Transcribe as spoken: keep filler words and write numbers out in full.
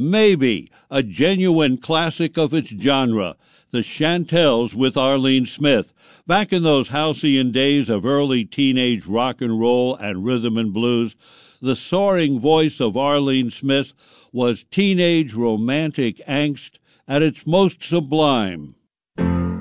maybe a genuine classic of its genre, the Chantels with Arlene Smith. Back in those halcyon days of early teenage rock and roll and rhythm and blues, the soaring voice of Arlene Smith was teenage romantic angst at its most sublime.